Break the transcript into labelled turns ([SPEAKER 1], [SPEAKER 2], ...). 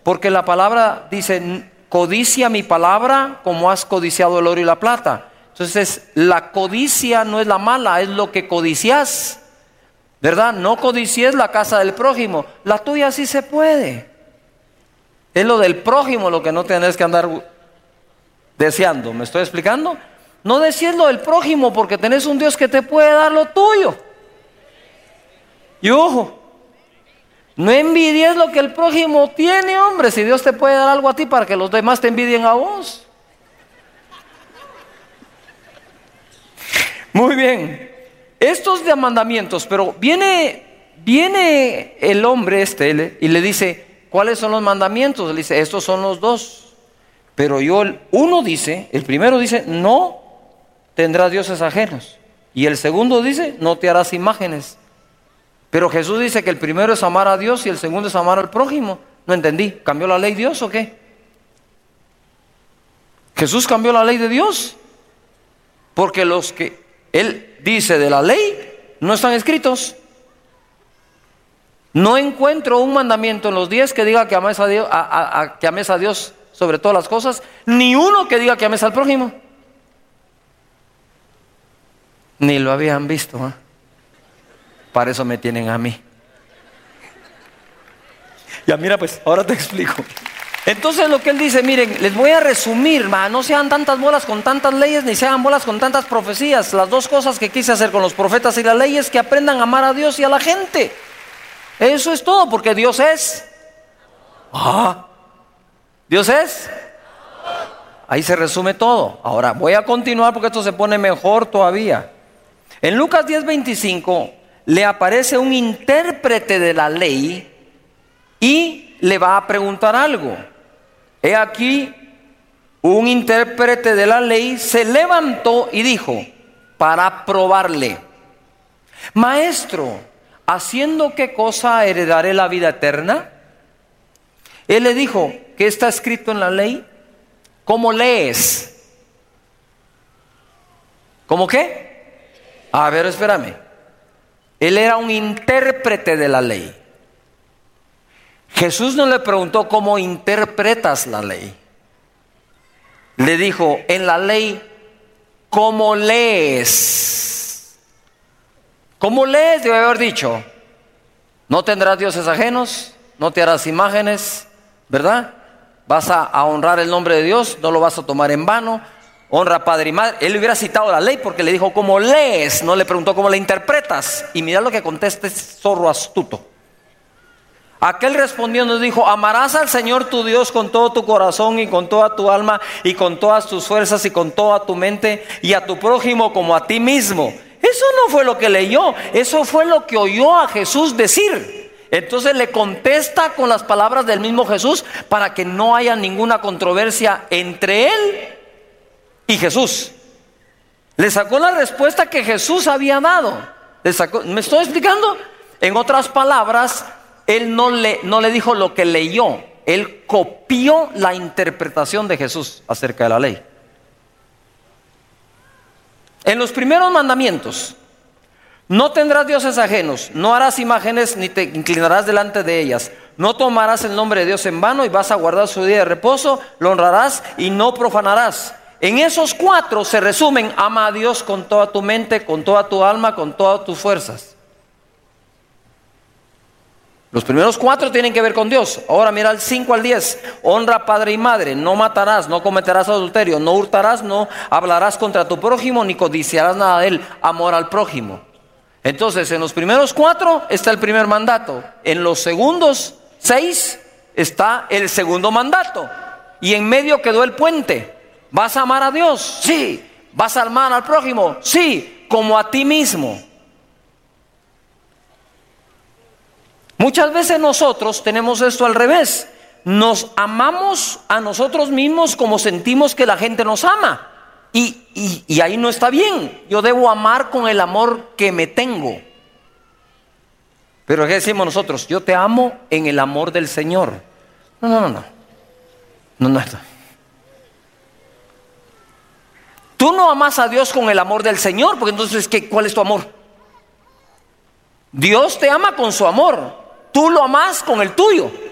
[SPEAKER 1] porque la palabra dice, codicia mi palabra como has codiciado el oro y la plata. Entonces, la codicia no es la mala, es lo que codicias, ¿verdad? No codicies la casa del prójimo, la tuya sí se puede. Es lo del prójimo lo que no tenés que andar deseando. ¿Me estoy explicando? No desees lo del prójimo porque tenés un Dios que te puede dar lo tuyo. Y ojo, no envidies lo que el prójimo tiene, hombre, si Dios te puede dar algo a ti para que los demás te envidien a vos. Muy bien, estos de mandamientos, pero viene el hombre y le dice, ¿cuáles son los mandamientos? Le dice, estos son los dos. Pero el primero dice, no tendrás dioses ajenos. Y el segundo dice, no te harás imágenes. Pero Jesús dice que el primero es amar a Dios y el segundo es amar al prójimo. No entendí, ¿cambió la ley Dios o qué? ¿Jesús cambió la ley de Dios? Porque los que Él dice de la ley no están escritos. No encuentro un mandamiento en los 10 que diga que ames a Dios, que ames a Dios sobre todas las cosas, ni uno que diga que ames al prójimo. Ni lo habían visto, ¿eh? Para eso me tienen a mí. Ya mira, pues ahora te explico. Entonces lo que él dice, miren, les voy a resumir, no se hagan tantas bolas con tantas leyes, ni se hagan bolas con tantas profecías. Las dos cosas que quise hacer con los profetas y la ley es que aprendan a amar a Dios y a la gente. Eso es todo, porque Dios es. Dios es. Ahí se resume todo. Ahora voy a continuar porque esto se pone mejor todavía. En Lucas 10:25 le aparece un intérprete de la ley y le va a preguntar algo. He aquí, un intérprete de la ley se levantó y dijo, para probarle, Maestro, ¿haciendo qué cosa heredaré la vida eterna? Él le dijo, ¿qué está escrito en la ley? ¿Cómo lees? ¿Cómo qué? A ver, espérame. Él era un intérprete de la ley. Jesús no le preguntó cómo interpretas la ley. Le dijo, en la ley, ¿cómo lees? ¿Cómo lees? Debe haber dicho, no tendrás dioses ajenos, no te harás imágenes, ¿verdad? Vas a honrar el nombre de Dios, no lo vas a tomar en vano. Honra a padre y madre. Él hubiera citado la ley porque le dijo cómo lees, no le preguntó cómo la interpretas. Y mira lo que contesta este zorro astuto. Aquel respondió nos dijo, amarás al Señor tu Dios con todo tu corazón y con toda tu alma y con todas tus fuerzas y con toda tu mente y a tu prójimo como a ti mismo. Eso no fue lo que leyó, eso fue lo que oyó a Jesús decir. Entonces le contesta con las palabras del mismo Jesús para que no haya ninguna controversia entre él y Jesús. Le sacó la respuesta que Jesús había dado. ¿Me estoy explicando? En otras palabras, él no le dijo lo que leyó. Él copió la interpretación de Jesús acerca de la ley. En los primeros mandamientos, no tendrás dioses ajenos, no harás imágenes ni te inclinarás delante de ellas, no tomarás el nombre de Dios en vano y vas a guardar su día de reposo, lo honrarás y no profanarás. En esos 4 se resumen, ama a Dios con toda tu mente, con toda tu alma, con todas tus fuerzas. Los primeros 4 tienen que ver con Dios. Ahora mira el 5 al 10. Honra a padre y madre, no matarás, no cometerás adulterio, no hurtarás, no hablarás contra tu prójimo, ni codiciarás nada de él. Amor al prójimo. Entonces en los primeros 4 está el primer mandato. En los segundos 6 está el segundo mandato. Y en medio quedó el puente. ¿Vas a amar a Dios? Sí. ¿Vas a amar al prójimo? Sí. Como a ti mismo. Muchas veces nosotros tenemos esto al revés. Nos amamos a nosotros mismos como sentimos que la gente nos ama. Y ahí no está bien. Yo debo amar con el amor que me tengo. Pero ¿qué decimos nosotros? Yo te amo en el amor del Señor. No. Tú no amas a Dios con el amor del Señor, porque entonces ¿cuál es tu amor? Dios te ama con su amor. Tú lo amas con el tuyo.